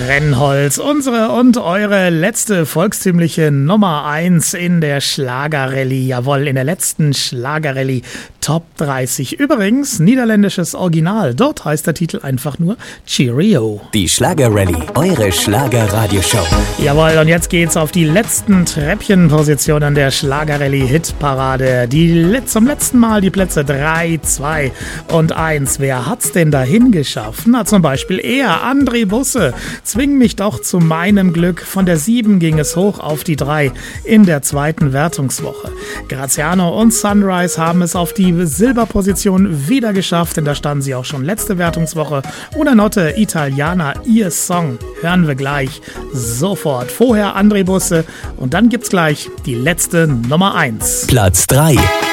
Brennholz, unsere und eure letzte volkstümliche Nummer 1 in der Schlagerrallye. Jawohl, in der letzten Schlagerrallye Top 30. Übrigens, niederländisches Original. Dort heißt der Titel einfach nur Cheerio. Die Schlagerrallye, eure Schlagerradioshow. Jawohl, und jetzt geht's auf die letzten Treppchenpositionen der Schlagerrallye-Hitparade. Zum letzten Mal die Plätze 3, 2 und 1. Wer hat's denn dahin geschafft? Na, zum Beispiel er, André Busse. Zwing mich doch zu meinem Glück. Von der 7 ging es hoch auf die 3 in der zweiten Wertungswoche. Graziano und Sunrise haben es auf die Silberposition wieder geschafft, denn da standen sie auch schon letzte Wertungswoche. Oder Notte Italiana, ihr Song. Hören wir gleich sofort. Vorher André Busse und dann gibt's gleich die letzte Nummer 1. Platz 3.